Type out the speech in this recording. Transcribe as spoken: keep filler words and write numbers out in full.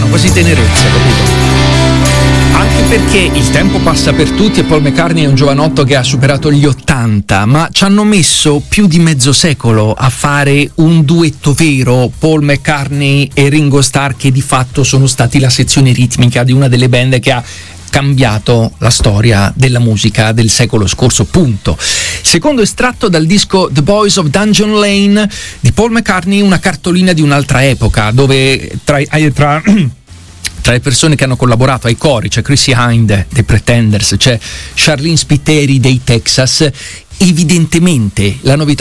quasi tenerezza, capito? Anche perché il tempo passa per tutti e Paul McCartney è un giovanotto che ha superato gli ottanta, ma ci hanno messo più di mezzo secolo a fare un duetto vero, Paul McCartney e Ringo Starr, che di fatto sono stati la sezione ritmica di una delle band che ha cambiato la storia della musica del secolo scorso, punto. Secondo estratto dal disco The Boys of Dungeon Lane di Paul McCartney, una cartolina di un'altra epoca, dove tra, tra, tra le persone che hanno collaborato ai cori c'è Chrissie Hynde dei Pretenders, c'è Charlene Spiteri dei Texas. Evidentemente la novità